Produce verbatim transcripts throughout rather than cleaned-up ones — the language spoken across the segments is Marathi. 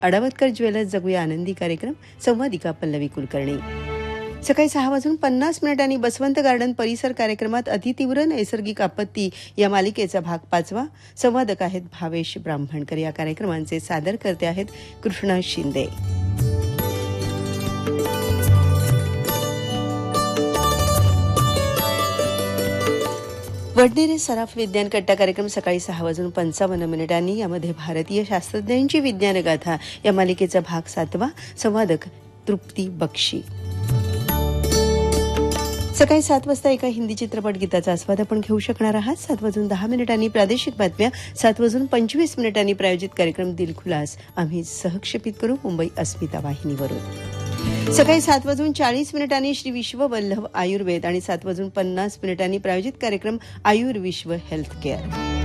अडावतकर ज्वेलर्स जगूया आनंदी कार्यक्रम संवादिका पल्लवी कुलकर्णी. सकाळी सहा वाजून पन्नास मिनिटांनी बसवंत गार्डन परिसर कार्यक्रमात अतितीव्र नैसर्गिक आपत्ती या मालिकेचा भाग पाचवा. संवादक आहेत भावेश ब्राह्मणकर. या कार्यक्रमांचे सादर करते आहेत कृष्णा शिंदे. वडनेरे सराफ विज्ञान कट्टा कार्यक्रम सकाळी सहा वाजून पंचावन्न मिनिटांनी. यामध्ये भारतीय शास्त्रज्ञांची विज्ञानगाथा या मालिकेचा भाग सातवा. संवादक तृप्ती बक्षी. सकाळी सात वाजता एका हिंदी चित्रपट गीताचा आस्वाद आपण घेऊ शकणार आहात. सात वाजून दहा मिनिटांनी प्रादेशिक बातम्या. सात वाजून पंचवीस मिनिटांनी प्रायोजित कार्यक्रम दिलखुलास आम्ही सहक्षेपित करू मुंबई अस्मिता वाहिनीवरून. सकाळी सात वाजून चाळीस मिनिटांनी श्री विश्व वल्लभ आयुर्वेद आणि सात वाजून पन्नास मिनिटांनी प्रायोजित कार्यक्रम आयुर विश्व हेल्थ केअर.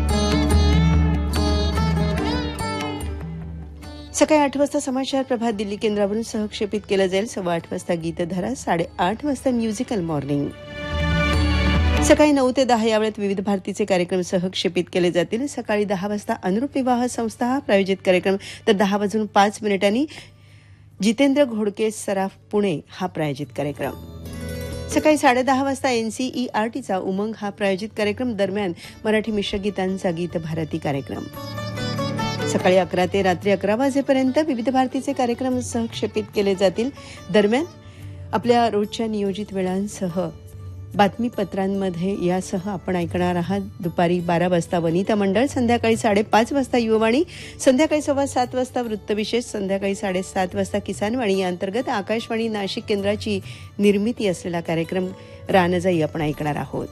सकाळी आठ वाजता समाचार प्रभात दिल्ली केंद्रावरून सहक्षेपित केलं जाईल. सव्वा आठ वाजता गीतधारा. साडेआठ वाजता म्युझिकल मॉर्निंग. सकाळी नऊ ते दहा या वेळेत विविध भारतीचे कार्यक्रम सहक्षेपित केले जातील. सकाळी दहा वाजता अनुरूप विवाह संस्था हा प्रायोजित कार्यक्रम, तर दहा वाजून पाच मिनिटांनी जितेंद्र घोडके सराफ पुणे हा प्रायोजित कार्यक्रम. सकाळी साडेदहा वाजता एनसीईआरटीचा उमंग हा प्रायोजित कार्यक्रम. दरम्यान मराठी मिश्रगीतांचा गीत भारती कार्यक्रम. सकाळी अकरा ते रात्री अकरा वाजेपर्यंत विविध भारतीचे कार्यक्रम सहक्षेपित केले जातील. दरम्यान आपल्या रोजच्या नियोजित वेळांसह बातमीपत्रांमध्ये यासह आपण ऐकणार आहात दुपारी बारा वाजता वनिता मंडळ, संध्याकाळी साडेपाच वाजता युववाणी, संध्याकाळी सव्वा सात वाजता वृत्तविशेष, संध्याकाळी साडेसात वाजता किसानवाणी या अंतर्गत आकाशवाणी नाशिक केंद्राची निर्मिती असलेला कार्यक्रम रानजाई आपण ऐकणार आहोत.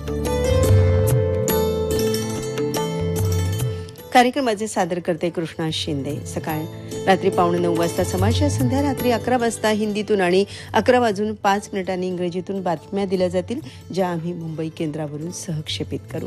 कार्यक्रमाचे सादर करते कृष्णा शिंदे. सकाळ रात्री पावणे नऊ वाजता समाचार, संध्या रात्री अकरा वाजता हिंदीतून आणि अकरा वाजून पाच मिनिटांनी इंग्रजीतून बातम्या दिल्या जातील, ज्या आम्ही मुंबई केंद्रावरून सहक्षेपित करू.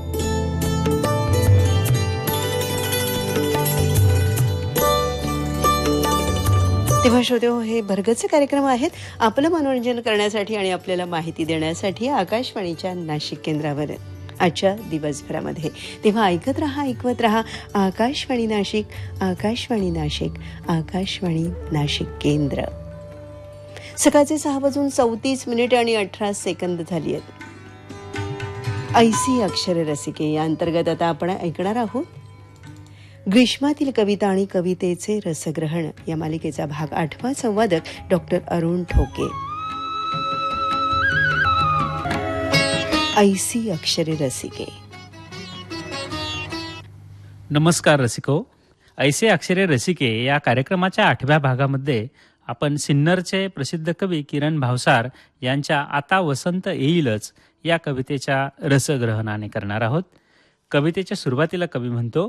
तेव्हा श्रोतेहो, हे भरगच्च कार्यक्रम आहेत आपलं मनोरंजन करण्यासाठी आणि आपल्याला माहिती देण्यासाठी आकाशवाणीच्या नाशिक केंद्रावर आजच्या दिवसभरामध्ये. तेव्हा ऐकत रहा, ऐकवत रहा आकाशवाणी नाशिक, आकाशवाणी नाशिक, आकाशवाणी नाशिक केंद्र. सकाळचे सहा वाजून चौतीस मिनिट आणि अठरा सेकंद झाली आहेत. ऐसी अक्षर रसिके या अंतर्गत आता आपण ऐकणार आहोत ग्रीष्मातील कविता आणि कवितेचे रसग्रहण या मालिकेचा भाग आठवा. संवादक डॉक्टर अरुण ठोके. ऐसी अक्षरे रसिके. नमस्कार रसिको. ऐसे अक्षरे रसिके या कार्यक्रमाच्या आठव्या भागामध्ये आपण सिन्नरचे प्रसिद्ध कवी किरण भावसार यांच्या आता वसंत येईलच या कवितेच्या रसग्रहणाने करणार आहोत. कवितेच्या सुरुवातीला कवी म्हणतो,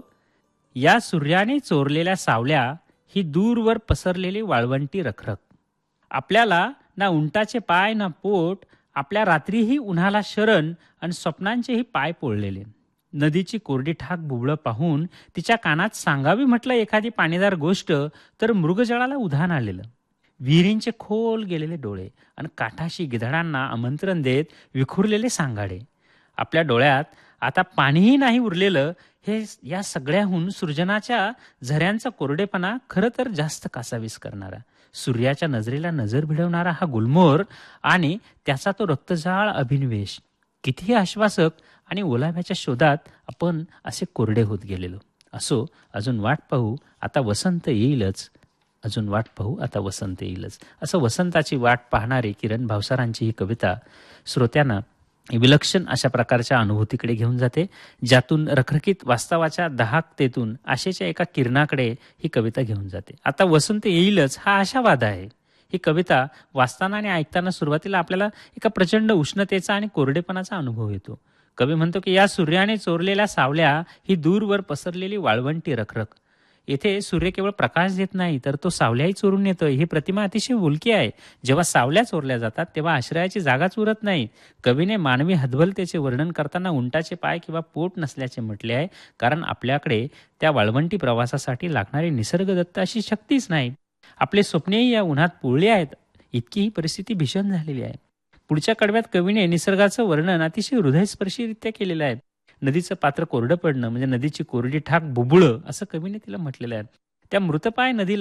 या सूर्याने चोरलेल्या सावल्या ही दूरवर पसरलेली वाळवंटी रखरख. आपल्याला ना उंटाचे पाय ना पोट, आपल्या रात्रीही उन्हाला शरण आणि स्वप्नांचेही पाय पोळलेले. नदीची कोरडी ठाक बुबळं पाहून तिच्या कानात सांगावी म्हटलं एखादी पाणीदार गोष्ट, तर मृगजळाला उधाण आलेलं. विहिरींचे खोल गेलेले डोळे आणि काठाशी गिधाडांना आमंत्रण देत विखुरलेले सांगाडे. आपल्या डोळ्यात आता पाणीही नाही उरलेलं. हे या सगळ्याहून सृजनाच्या झऱ्यांचा कोरडेपणा खरं तर जास्त कासावीस करणारा, सूर्याच्या नजरेला नजर भिडवणारा हा गुलमोहर आणि त्याचा तो रक्तजाळ अभिनिवेश. कितीही आश्वासक आणि ओलाव्याच्या शोधात आपण असे कोरडे होत गेलेलो. असो, अजून वाट पाहू आता वसंत येईलच, अजून वाट पाहू आता वसंत येईलच. असं वसंताची वाट पाहणारी किरण भावसारांची ही कविता श्रोत्यांना विलक्षण अशा प्रकारच्या अनुभूतीकडे घेऊन जाते, ज्यातून रखरखीत वास्तवाच्या दहाकतेतून आशेच्या एका किरणाकडे ही कविता घेऊन जाते. आता वसंत येईलच हा आशावाद आहे. ही कविता वाचताना आणि ऐकताना सुरुवातीला आपल्याला एका प्रचंड उष्णतेचा आणि कोरडेपणाचा अनुभव येतो. कवी म्हणतो की या सूर्याने चोरलेल्या सावल्या ही दूरवर पसरलेली वाळवंटी रखरख. येथे सूर्य केवळ प्रकाश देत नाही, तर तो सावल्याही चोरून नेतो. ही प्रतिमा अतिशय बोलकी आहे. जेव्हा सावल्या चोरल्या जातात तेव्हा आश्रयाची जागाच उरत नाही. कवीने मानवी हतबलतेचे वर्णन करताना उंटाचे पाय किंवा पोट नसल्याचे म्हटले आहे, कारण आपल्याकडे त्या वाळवंटी प्रवासासाठी लागणारी निसर्गदत्त अशी शक्तीच नाही. आपले स्वप्नेही या उन्हात पोळले आहेत. इतकी ही परिस्थिती भीषण झालेली आहे. पुढच्या कडव्यात कवीने निसर्गाचं वर्णन अतिशय हृदयस्पर्शीरित्या केलेलं आहे. नदीचं पात्र कोरडं पडणं म्हणजे नदीची कोरडी ठाक बुबुळं असं कवीने तिला म्हटलेलं आहे. त्या मृतपाय नदीला